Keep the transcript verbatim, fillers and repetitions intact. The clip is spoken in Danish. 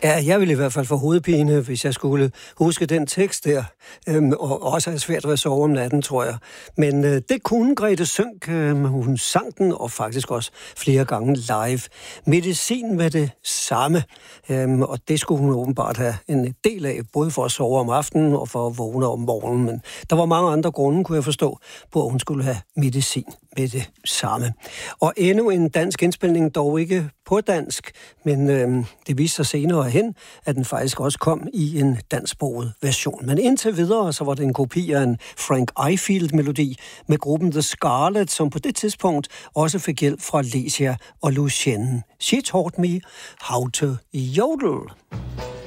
Ja, jeg ville i hvert fald få hovedpine, hvis jeg skulle huske den tekst der, øhm, og også have svært ved at sove om natten, tror jeg. Men øh, det kunne Grete Sønck, øh, hun sang den, og faktisk også flere gange live. Medicin var det samme, øhm, og det skulle hun åbenbart have en del af, både for at sove om aftenen og for at vågne om morgenen. Men der var mange andre grunde, kunne jeg forstå, på at hun skulle have medicin med det samme. Og endnu en dansk indspilning, dog ikke på dansk, men øhm, det viste sig senere hen, at den faktisk også kom i en dansksproget version. Men indtil videre, så var det en kopi af en Frank Ifield-melodi med gruppen The Scarlet, som på det tidspunkt også fik hjælp fra Lesia og Lucienne. She taught me how to yodel.